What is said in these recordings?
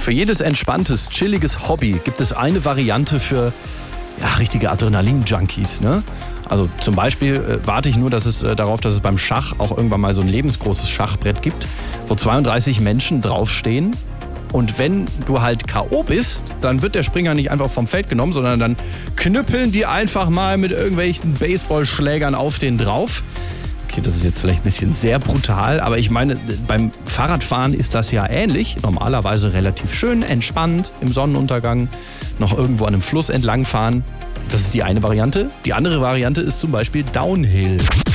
Für jedes entspanntes, chilliges Hobby gibt es eine Variante für richtige Adrenalin-Junkies. Ne? Also zum Beispiel warte ich nur darauf, dass es beim Schach auch irgendwann mal so ein lebensgroßes Schachbrett gibt, wo 32 Menschen draufstehen. Und wenn du halt K.O. bist, dann wird der Springer nicht einfach vom Feld genommen, sondern dann knüppeln die einfach mal mit irgendwelchen Baseballschlägern auf den drauf. Okay, das ist jetzt vielleicht ein bisschen sehr brutal, aber ich meine, beim Fahrradfahren ist das ja ähnlich. Normalerweise relativ schön, entspannt, im Sonnenuntergang, noch irgendwo an einem Fluss entlangfahren. Das ist die eine Variante. Die andere Variante ist zum Beispiel Downhill.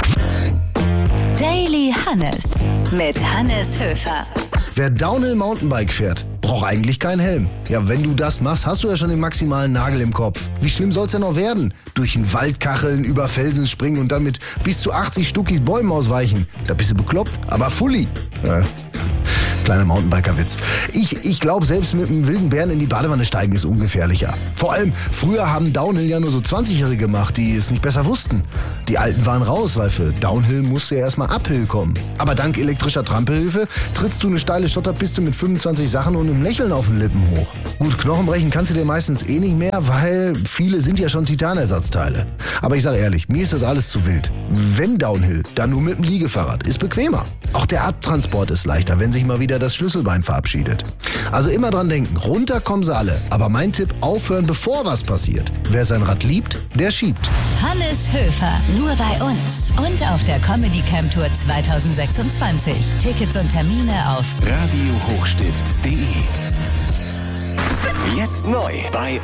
Daily Hannes mit Hannes Höfer. Wer Downhill Mountainbike fährt, braucht eigentlich keinen Helm. Ja, wenn du das machst, hast du ja schon den maximalen Nagel im Kopf. Wie schlimm soll's denn noch werden? Durch den Wald kacheln, über Felsen springen und dann mit bis zu 80 Stuckis Bäumen ausweichen. Da bist du bekloppt, aber fully. Ja. Kleiner Mountainbiker-Witz. Ich glaube, selbst mit einem wilden Bären in die Badewanne steigen ist ungefährlicher. Vor allem, früher haben Downhill ja nur so 20-Jährige gemacht, die es nicht besser wussten. Die Alten waren raus, weil für Downhill musste ja erstmal Uphill kommen. Aber dank elektrischer Trampelhilfe trittst du eine steile Stotterpiste mit 25 Sachen und einem Lächeln auf den Lippen hoch. Gut, Knochenbrechen kannst du dir meistens nicht mehr, weil viele sind ja schon Titanersatzteile. Aber ich sage ehrlich, mir ist das alles zu wild. Wenn Downhill, dann nur mit dem Liegefahrrad. Ist bequemer. Auch der Abtransport ist leichter, wenn sich mal wieder das Schlüsselbein verabschiedet. Also immer dran denken, runter kommen sie alle. Aber mein Tipp, aufhören, bevor was passiert. Wer sein Rad liebt, der schiebt. Hannes Höfer, nur bei uns. Und auf der Comedy Camp Tour 2026. Tickets und Termine auf radiohochstift.de. Jetzt neu bei